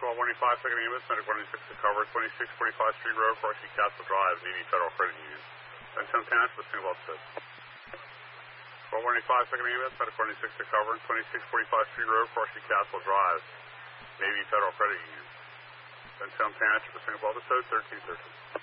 1215, second ambulance, medic 106 to cover, 2645 Street Road, Frosty Castle Drive, Navy Federal Credit Union. 1010 Township, single officer. 1215, second ambulance, medic 106 to cover, 2645 Street Road, Frosty Castle Drive, Navy Federal Credit Union. 1010 Township, single officer, 1313.